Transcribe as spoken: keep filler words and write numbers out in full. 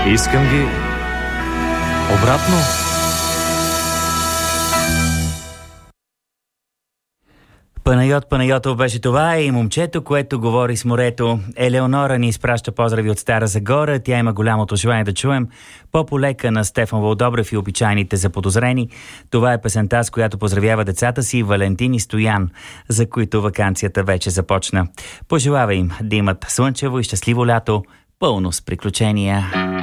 Искам ги обратно. Панайот Панайотов беше това и момчето, което говори с морето. Елеонора ни изпраща поздрави от Стара Загора. Тя има голямото желание да чуем По-полека на Стефан Вълдобрев и обичайните заподозрени. Това е песента, с която поздравява децата си Валентин и Стоян, за които ваканцията вече започна. Пожелава им да имат слънчево и щастливо лято, пълно с приключения.